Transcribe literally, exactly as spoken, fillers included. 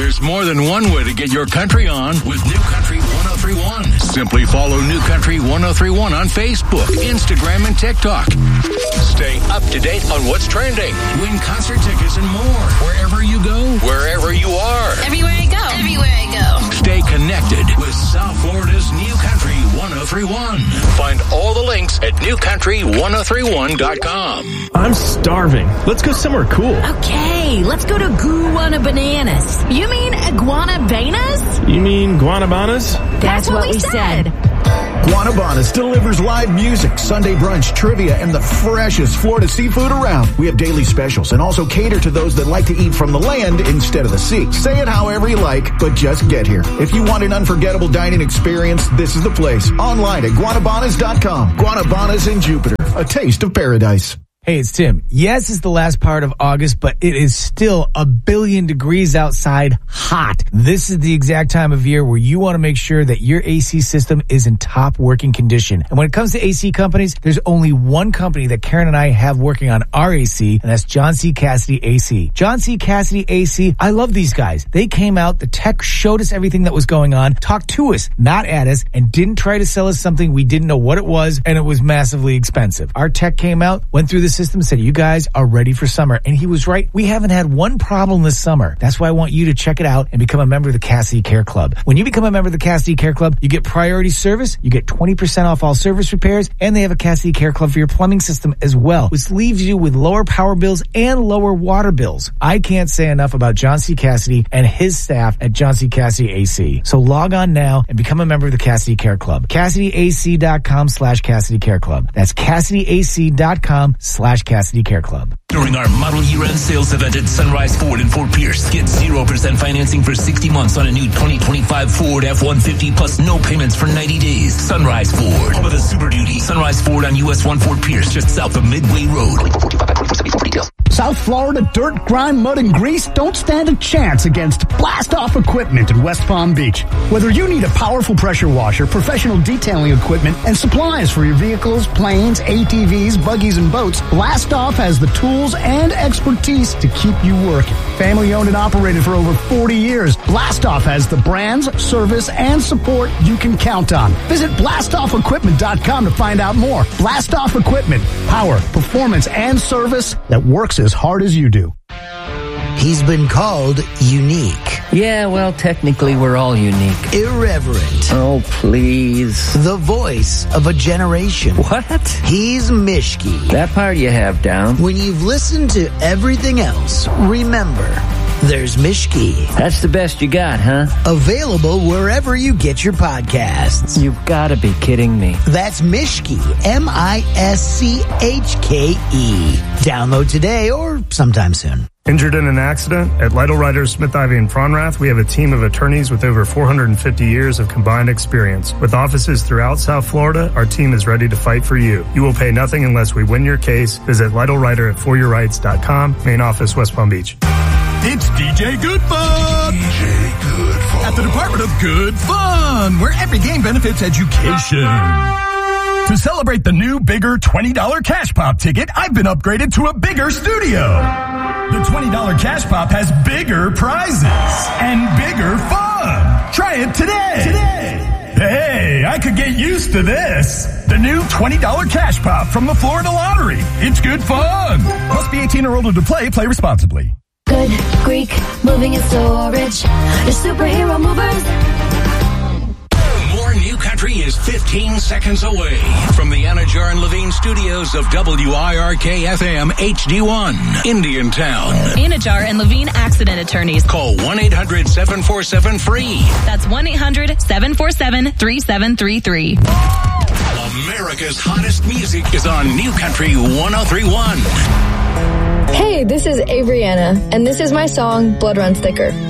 There's more than one way to get your country on with New Country one oh three point one. Simply follow New Country one oh three point one on Facebook, Instagram, and TikTok. Stay up to date on what's trending. Win concert tickets and more. Wherever you go, wherever you are. Everywhere I go. Everywhere I go. Stay connected with South Florida's New Country one oh three point one. Find all the links at new country one oh three one dot com. I'm starving. Let's go somewhere cool. Okay, let's go to Guana Bananas. You mean Iguanabanas? You mean Guanabanas? That's, That's what, what we said. said. Guanabanas delivers live music, Sunday brunch, trivia, and the freshest Florida seafood around. We have daily specials and also cater to those that like to eat from the land instead of the sea. Say it however you like, but just get here. If you want an unforgettable dining experience, this is the place. Online at guanabanas dot com. Guanabanas in Jupiter, a taste of paradise. Hey, it's Tim. Yes, it's the last part of August, but it is still a billion degrees outside, hot. This is the exact time of year where you want to make sure that your A C system is in top working condition. And when it comes to A C companies, there's only one company that Karen and I have working on our A C, and that's John C. Cassidy A C. John C. Cassidy A C, I love these guys. They came out, the tech showed us everything that was going on, talked to us, not at us, and didn't try to sell us something we didn't know what it was, and it was massively expensive. Our tech came out, went through the system, said, you guys are ready for summer. And he was right. We haven't had one problem this summer. That's why I want you to check it out and become a member of the Cassidy Care Club. When you become a member of the Cassidy Care Club, you get priority service, you get twenty percent off all service repairs, and they have a Cassidy Care Club for your plumbing system as well, which leaves you with lower power bills and lower water bills. I can't say enough about John C. Cassidy and his staff at John C. Cassidy A C. So log on now and become a member of the Cassidy Care Club. Cassidy A C dot com slash Cassidy Care Club. That's Cassidy A C dot com slash Cassidy Care Club. During our model year-end sales event at Sunrise Ford in Fort Pierce, get zero percent financing for sixty months on a new twenty twenty-five Ford F one fifty plus no payments for ninety days. Sunrise Ford, home of the Super Duty. Sunrise Ford on U S one Fort Pierce, just south of Midway Road. South Florida dirt, grime, mud, and grease don't stand a chance against Blast-Off Equipment in West Palm Beach. Whether you need a powerful pressure washer, professional detailing equipment, and supplies for your vehicles, planes, A T Vs, buggies, and boats, Blast-Off has the tools and expertise to keep you working. Family owned and operated for over forty years, Blast-Off has the brands, service, and support you can count on. Visit blast off equipment dot com to find out more. Blast-Off Equipment, power, performance, and service that works as hard as you do. He's been called unique. Yeah, well, technically we're all unique. Irreverent. Oh, please. The voice of a generation. What? He's Mishki. That part you have down. When you've listened to everything else, remember, there's Mishki. That's the best you got, huh? Available wherever you get your podcasts. You've got to be kidding me. That's Mishki. M I S C H K E. Download today or sometime soon. Injured in an accident? At Lytle Writers, Smith Ivy and Fronrath, we have a team of attorneys with over four hundred fifty years of combined experience. With offices throughout South Florida, our team is ready to fight for you. You will pay nothing unless we win your case. Visit Lytle Writer at for your rights dot com. Main office, West Palm Beach. It's D J Good Fun! D J Good Fun. At the Department of Good Fun, where every game benefits education. To celebrate the new, bigger twenty dollars Cash Pop ticket, I've been upgraded to a bigger studio. The twenty dollars Cash Pop has bigger prizes and bigger fun. Try it today. Today. Hey, I could get used to this. The new twenty dollars Cash Pop from the Florida Lottery. It's good fun. Must be eighteen or older to play. Play responsibly. Good Greek moving and storage. Your superhero movers. More New Country is fifteen seconds away from the Anajar and Levine studios of W I R K F M H D one, Indiantown. Anajar and Levine accident attorneys. Call one eight hundred seven four seven free. That's one eight hundred seven four seven three seven three three. America's hottest music is on New Country one oh three point one. Hey, this is Avriana, and this is my song, Blood Runs Thicker.